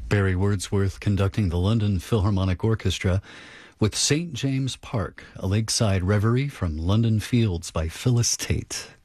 Barry Wordsworth conducting the London Philharmonic Orchestra with St. James Park, a lakeside reverie from London Fields by Phyllis Tate.